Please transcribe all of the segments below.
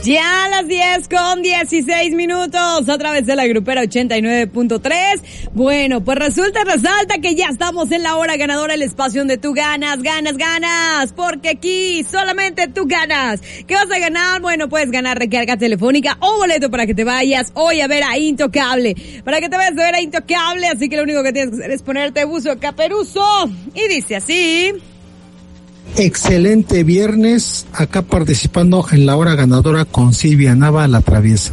Ya a las 10:16 a través de la grupera 89.3. Bueno, pues resalta que ya estamos en la hora ganadora, el espacio donde tú ganas, porque aquí solamente tú ganas. ¿Qué vas a ganar? Bueno, puedes ganar recarga telefónica o boleto para que te vayas hoy a ver a Intocable. Para que te vayas a ver a Intocable, así que lo único que tienes que hacer es ponerte buzo caperuzo. Y dice así: excelente viernes, acá participando en la hora ganadora con Silvia Nava, la traviesa.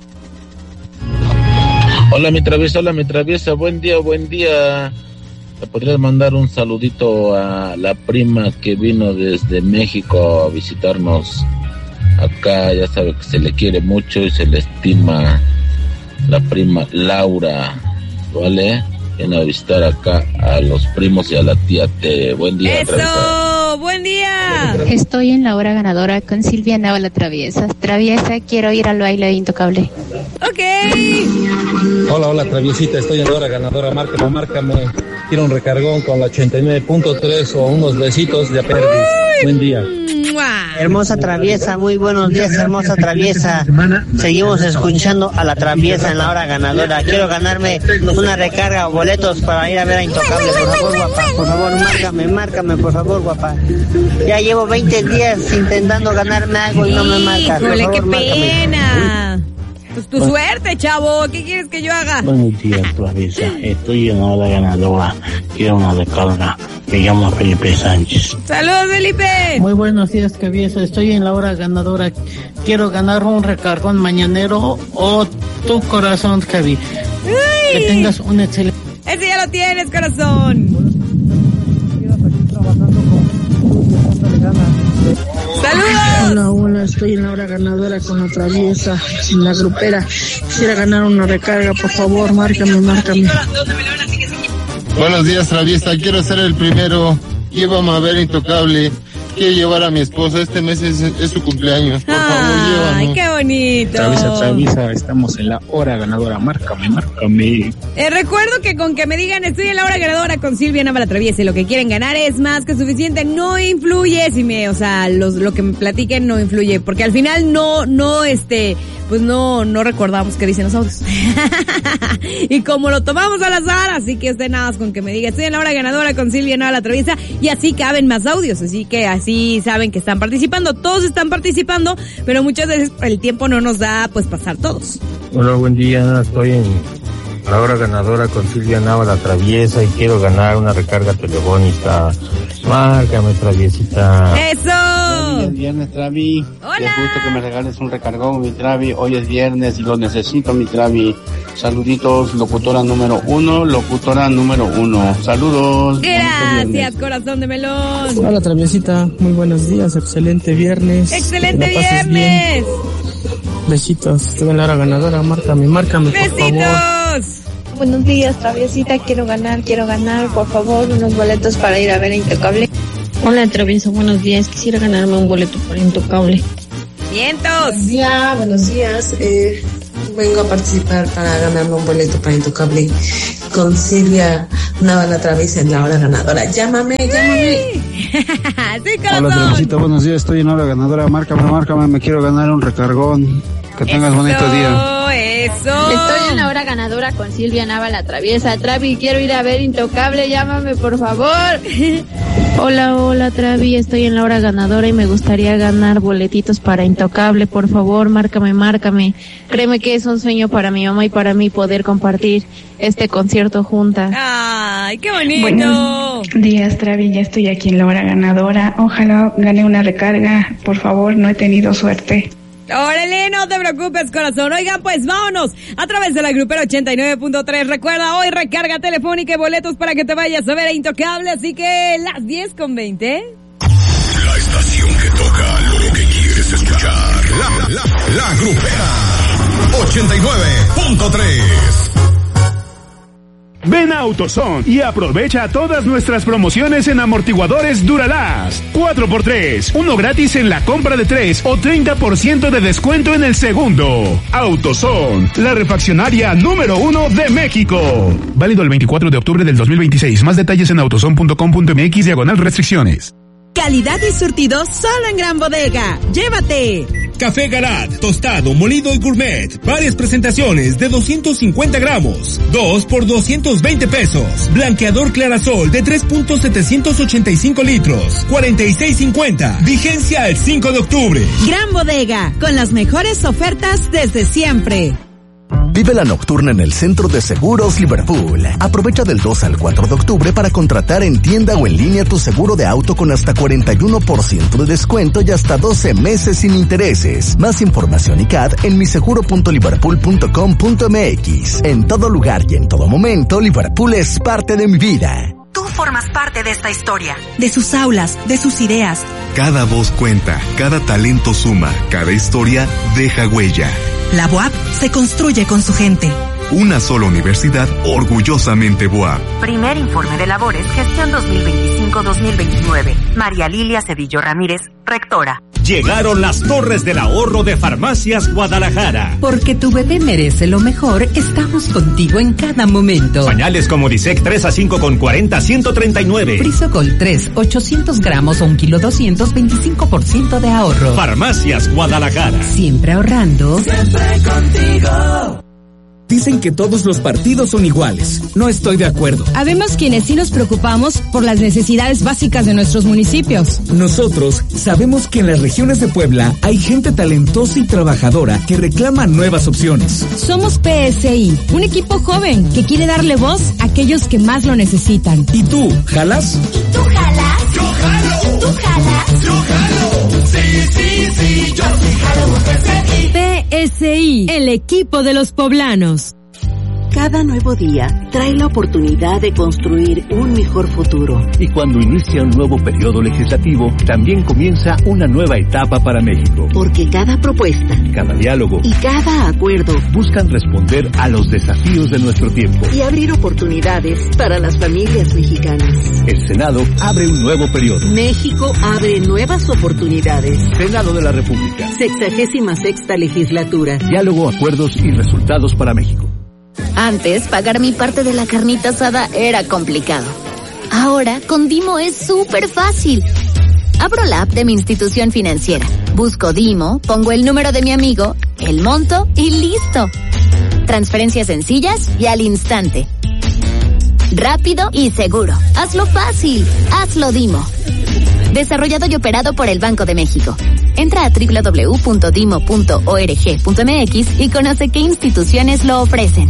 Hola mi traviesa, buen día. ¿Me podrías mandar un saludito a la prima que vino desde México a visitarnos acá? Ya sabe que se le quiere mucho y se le estima, la prima Laura, ¿vale? Viene a visitar acá a los primos y a la tía T. Buen día. ¡Eso! Traviesa. ¡Buen día! Estoy en la hora ganadora con Silvia Nava, la traviesa. Traviesa, quiero ir al baile de Intocable. Ok. Hola, traviesita, estoy en la hora ganadora. Márcame. Quiero un recargón con la 89.3 o unos besitos de aperdis. Buen día. Hermosa traviesa, muy buenos días, hermosa traviesa. Seguimos escuchando a la traviesa en la hora ganadora. Quiero ganarme una recarga o boletos para ir a ver a Intocable, por favor, guapa. Por favor, márcame, por favor, guapa. Ya llevo 20 días intentando ganarme algo y no me marcas. Por favor, qué pena. Márcame. Pues tu suerte, chavo. ¿Qué quieres que yo haga? Buenos días, traviesa. Estoy en la hora ganadora. Quiero una recarga. Me llamo Felipe Sánchez. ¡Saludos, Felipe! Muy buenos días, traviesa. Estoy en la hora ganadora. Quiero ganar un recargón mañanero o tu corazón, Javi. Que tengas un excelente... Ese ya lo tienes, corazón. ¡Saludos! Hola, estoy en la hora ganadora con la traviesa, en la grupera. Quisiera ganar una recarga, por favor, márcame. Buenos días, traviesa, quiero ser el primero. Llévame a ver Intocable. Quiero llevar a mi esposa, este mes es su cumpleaños. Por favor, llévame. ¡Ay, qué bonito! Traviesa, estamos en la hora ganadora. Márcame. Recuerdo que con que me digan estoy en la hora ganadora con Silvia Nava, la traviesa, y lo que quieren ganar es más que suficiente. No influye lo que me platiquen no influye, porque al final no recordamos qué dicen los audios. Y como lo tomamos al azar, así que usted nada más con que me diga estoy en la hora ganadora con Silvia Nava, la traviesa, y así caben más audios, así que así saben que están participando. Todos están participando, pero muchas veces el tiempo no nos da pues pasar todos. Hola, buen día, estoy en la hora ganadora con Silvia Nava, la traviesa, y quiero ganar una recarga telefónica. Márcame, traviesita. ¡Eso! Hoy es viernes, Travi. ¡Hola! Qué gusto que me regales un recargón, mi Travi. Hoy es viernes y lo necesito, mi Travi. Saluditos, locutora número 1. Saludos. Gracias, corazón de melón. Hola, traviesita, muy buenos días, excelente viernes. ¡Excelente viernes! Besitos, estoy en la hora ganadora, márcame, ¡besitos! por favor. Buenos días, traviesita, quiero ganar, por favor, unos boletos para ir a ver a Intocable. Hola, travieso, buenos días, quisiera ganarme un boleto para Intocable. ¡Vientos! Buenos días, vengo a participar para ganarme un boleto para Intocable con Silvia Nava, la traviesa en la hora ganadora. Llámame. Sí, Hola, traviesita, buenos días, estoy en la hora ganadora. Márcame, me quiero ganar un recargón. Que tengas bonito día. Eso. Estoy en la hora ganadora con Silvia Nava, la traviesa. Travi, quiero ir a ver Intocable, llámame por favor. Hola, Travi, estoy en la hora ganadora y me gustaría ganar boletitos para Intocable, por favor, márcame. Créeme que es un sueño para mi mamá y para mí poder compartir este concierto juntas. ¡Ay, qué bonito! Buenos días, Travi, ya estoy aquí en la hora ganadora. Ojalá gane una recarga, por favor, no he tenido suerte. Órale, no te preocupes, corazón. Oigan, pues vámonos a través de la grupera 89.3. Recuerda, hoy recarga telefónica y boletos para que te vayas a ver a Intocable. Así que las 10:20. La estación que toca lo que quieres escuchar. La grupera 89.3. Ven a AutoZone y aprovecha todas nuestras promociones en amortiguadores Duralast. 4x3, 1 gratis en la compra de 3 o 30% de descuento en el segundo. AutoZone, la refaccionaria número 1 de México. Válido el 24 de octubre del 2026. Más detalles en autozone.com.mx/restricciones. Calidad y surtido solo en Gran Bodega. ¡Llévate! Café Garat, tostado, molido y gourmet. Varias presentaciones de 250 gramos. 2 por 220 pesos. Blanqueador Clarasol de 3.785 litros. 46.50. Vigencia el 5 de octubre. Gran Bodega, con las mejores ofertas desde siempre. Vive la nocturna en el Centro de Seguros Liverpool. Aprovecha del 2 al 4 de octubre para contratar en tienda o en línea tu seguro de auto con hasta 41% de descuento y hasta 12 meses sin intereses. Más información y CAD en miseguro.liverpool.com.mx. En todo lugar y en todo momento, Liverpool es parte de mi vida. Tú formas parte de esta historia, de sus aulas, de sus ideas. Cada voz cuenta, cada talento suma, cada historia deja huella. La BUAP se construye con su gente. Una sola universidad, orgullosamente BUAP. Primer informe de labores, gestión 2025-2029. María Lilia Cedillo Ramírez, rectora. Llegaron las torres del ahorro de Farmacias Guadalajara. Porque tu bebé merece lo mejor, estamos contigo en cada momento. Pañales Comodisec 3 a 5 con 40, 139. Frisocol 3, 800 gramos o 1 kilo 200, 25% de ahorro. Farmacias Guadalajara. Siempre ahorrando. Siempre contigo. Dicen que todos los partidos son iguales. No estoy de acuerdo. Habemos quienes sí nos preocupamos por las necesidades básicas de nuestros municipios. Nosotros sabemos que en las regiones de Puebla hay gente talentosa y trabajadora que reclama nuevas opciones. Somos PSI, un equipo joven que quiere darle voz a aquellos que más lo necesitan. ¿Y tú, jalas? ¿Y tú jalas? Yo jalo. ¿Tú jalas? Yo jalo. Sí, yo sí jalo por PSI, el equipo de los poblanos. Cada nuevo día trae la oportunidad de construir un mejor futuro. Y cuando inicia un nuevo periodo legislativo, también comienza una nueva etapa para México. Porque cada propuesta, cada diálogo y cada acuerdo buscan responder a los desafíos de nuestro tiempo y abrir oportunidades para las familias mexicanas. El Senado abre un nuevo periodo. México abre nuevas oportunidades. Senado de la República. 66ª legislatura. Diálogo, acuerdos y resultados para México. Antes, pagar mi parte de la carnita asada era complicado. Ahora, con Dimo es súper fácil. Abro la app de mi institución financiera, busco Dimo, pongo el número de mi amigo, el monto y listo. Transferencias sencillas y al instante. Rápido y seguro. Hazlo fácil. Hazlo Dimo. Desarrollado y operado por el Banco de México. Entra a www.dimo.org.mx y conoce qué instituciones lo ofrecen.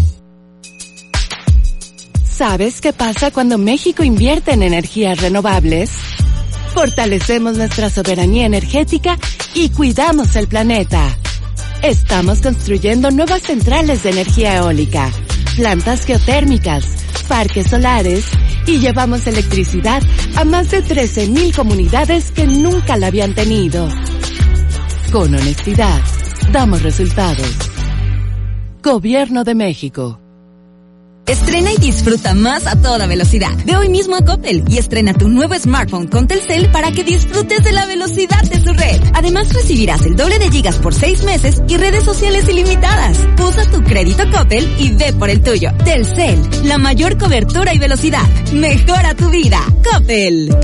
¿Sabes qué pasa cuando México invierte en energías renovables? Fortalecemos nuestra soberanía energética y cuidamos el planeta. Estamos construyendo nuevas centrales de energía eólica, plantas geotérmicas, parques solares y llevamos electricidad a más de 13,000 comunidades que nunca la habían tenido. Con honestidad, damos resultados. Gobierno de México. Estrena y disfruta más a toda velocidad. Ve hoy mismo a Coppel y estrena tu nuevo smartphone con Telcel para que disfrutes de la velocidad de su red. Además recibirás el doble de gigas por 6 meses y redes sociales ilimitadas. Usa tu crédito Coppel y ve por el tuyo. Telcel, la mayor cobertura y velocidad. Mejora tu vida. Coppel.